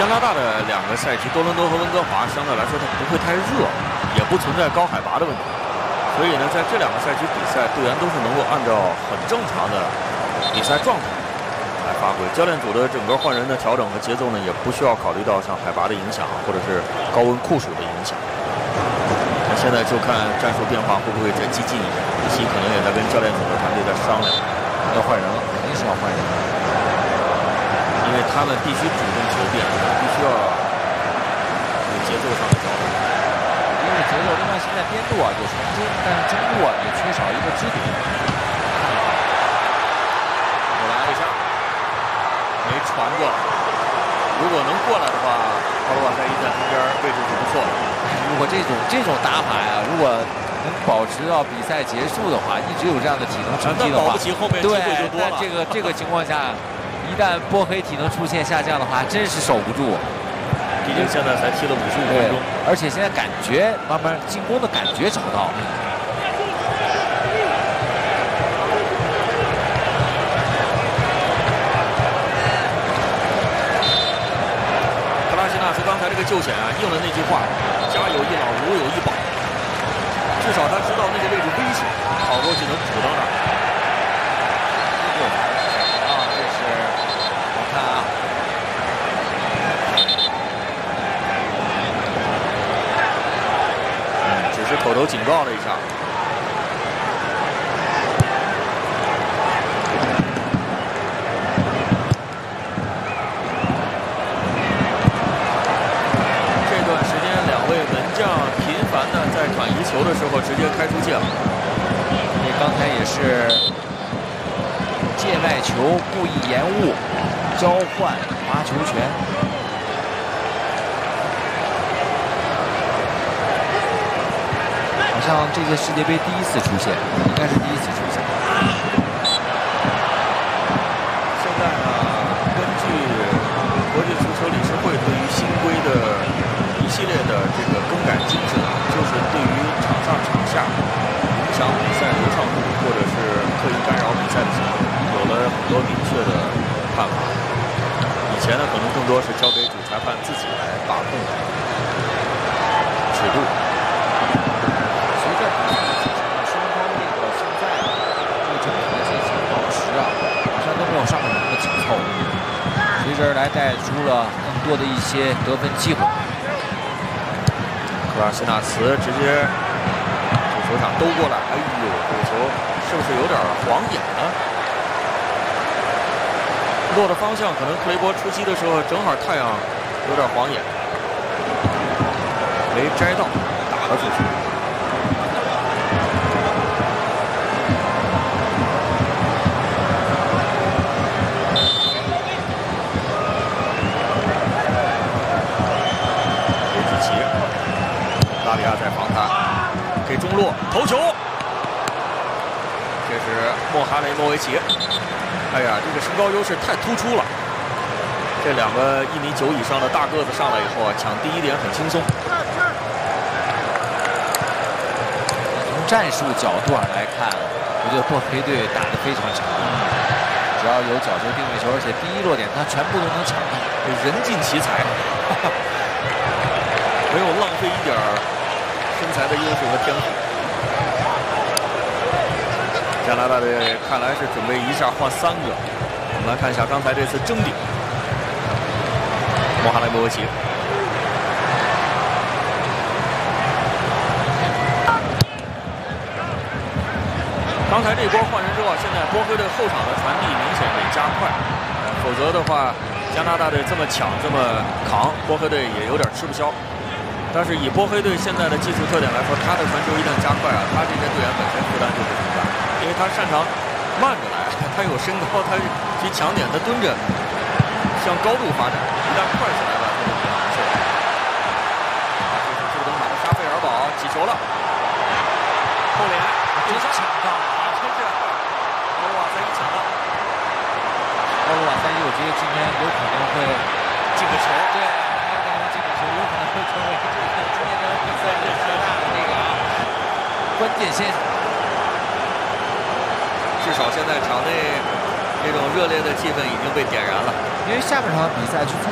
加拿大的2个赛区，多伦多和温哥华相对来说它不会太热，也不存在高海拔的问题，所以呢，在这2个赛区比赛，队员都是能够按照很正常的比赛状态来发挥。教练组的整个换人的调整和节奏呢，也不需要考虑到像海拔的影响或者是高温酷暑的影响。那现在就看战术变化会不会再激进一点，布希可能也在跟教练组的团队在商量， 要换人了，肯定是要换人了。 因为他们必须主动求变，必须要有节奏上的调整。 一个是节奏，另外现在边路啊有长中，但是中路啊也缺少一个支点。 我来一下，没传过来。如果能过来的话，奥罗瓦塞伊在旁边位置是不错的。 如果这种打法呀，如果能保持到比赛结束的话，一直有这样的体能冲击的话， 保不齐后面机会就多了。 那这个情况下。 一旦波黑体能出现下降的话，真是守不住。 毕竟现在才踢了55分钟， 而且现在感觉慢慢进攻的感觉找到。 克拉西纳斯刚才这个救险啊，应了那句话：家有一老，如有一宝。至少他知道那个位置危险，跑过去能补到那儿。 口头警告了一下，这段时间2位门将频繁的在转移球的时候直接开出界了。 因为刚才也是界外球故意延误，交换罚球权。 好像这届世界杯第1次出现，应该是第1次出现。 现在呢，根据国际足球理事会对于新规的一系列的这个更改机制，就是对于场上场下影响比赛流畅度或者是刻意干扰比赛的行为，有了很多明确的判罚。以前呢，可能更多是交给主裁判自己来把控尺度。 上场的紧凑，随之而来带出了更多的一些得分机会。 克拉西纳茨直接这球场兜过来，哎呦，这个球是不是有点晃眼呢？落的方向可能克雷伯出击的时候正好太阳有点晃眼，没摘到，打了出去。 拉里亚在防他，给中路头球，这是莫哈雷莫维奇。哎呀，这个身高优势太突出了。这2个1.9米以上的大个子上来以后啊，抢第1点很轻松。 从战术角度上来看，我觉得波黑队打得非常成功。只要有角球、定位球，而且第1落点他全部都能抢到， 人尽其才，没有浪费一点身材的优势和天赋。加拿大队看来是准备一下换3个。我们来看一下刚才这次争顶，莫哈雷莫维奇。刚才这波换人之后，现在波黑队后场的传递明显得加快，否则的话，加拿大队这么抢这么扛，波黑队也有点吃不消。 但是以波黑队现在的技术特点来说，他的传球一旦加快啊，他这些队员本身负担就不存在，因为他擅长慢着来，他有身高，他去抢点，他蹲着向高度发展，一旦快起来了，他就比较难受。这是这个登场的沙菲尔堡起球了，后脸真是抢到啊！真是奥罗瓦塞伊抢到， 奥罗瓦塞伊，我觉得今天有可能会进个球， 对。 有可能会成为这个今年的比赛最大的这个关键先生。 至少现在场内这种热烈的气氛已经被点燃了。 因为下半场比赛去。